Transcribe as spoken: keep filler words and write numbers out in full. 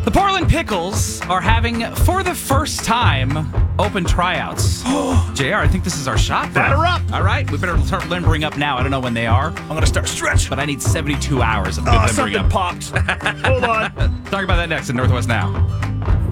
The Portland Pickles are having, for the first time, open tryouts. J R, I think this is our shot. Batter up. All right, we better start limbering up now. I don't know when they are, I'm going to start stretching. but I need seventy-two hours of good Oh, limbering something up. pops. Hold on. Talk about that next in Northwest Now.